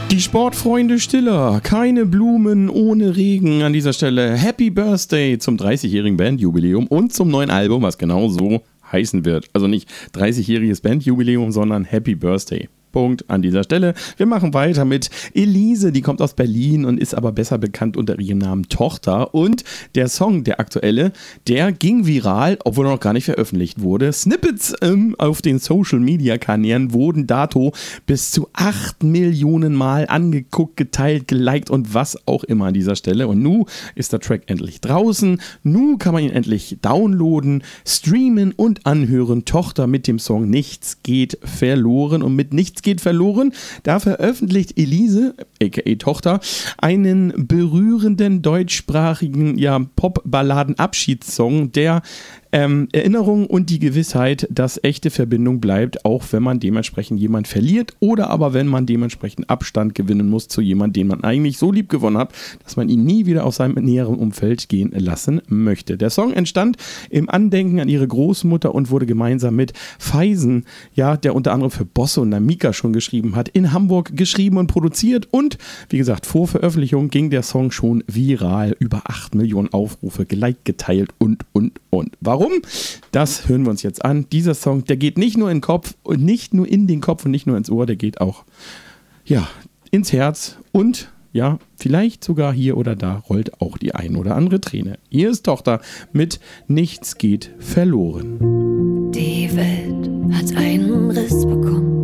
Die Sportfreunde Stiller, keine Blumen ohne Regen. An dieser Stelle Happy Birthday zum 30-jährigen Bandjubiläum und zum neuen Album, was genau so heißen wird. Also nicht 30-jähriges Bandjubiläum, sondern Happy Birthday. Punkt an dieser Stelle. Wir machen weiter mit Elise, die kommt aus Berlin und ist aber besser bekannt unter ihrem Namen Tochter. Und der Song, der aktuelle, der ging viral, obwohl er noch gar nicht veröffentlicht wurde. Snippets auf den Social-Media-Kanälen wurden dato bis zu 8 Millionen Mal angeguckt, geteilt, geliked und was auch immer an dieser Stelle. Und nun ist der Track endlich draußen. Nun kann man ihn endlich downloaden, streamen und anhören. Tochter mit dem Song Nichts geht verloren. Und mit Nichts geht verloren, da veröffentlicht Elise, aka Tochter, einen berührenden deutschsprachigen Pop-Balladen-Abschiedssong, der Erinnerung und die Gewissheit, dass echte Verbindung bleibt, auch wenn man dementsprechend jemand verliert oder aber wenn man dementsprechend Abstand gewinnen muss zu jemandem, den man eigentlich so lieb gewonnen hat, dass man ihn nie wieder aus seinem näheren Umfeld gehen lassen möchte. Der Song entstand im Andenken an ihre Großmutter und wurde gemeinsam mit Faisen, der unter anderem für Bosse und Namika schon geschrieben hat, in Hamburg geschrieben und produziert und wie gesagt, vor Veröffentlichung ging der Song schon viral, über 8 Millionen Aufrufe, geliked, geteilt und. Warum? Das hören wir uns jetzt an. Dieser Song, der geht nicht nur in den Kopf und nicht nur in den Kopf und nicht nur ins Ohr, der geht auch ins Herz und vielleicht sogar hier oder da rollt auch die ein oder andere Träne. Hier ist Tochter mit Nichts geht verloren. Die Welt hat einen Riss bekommen.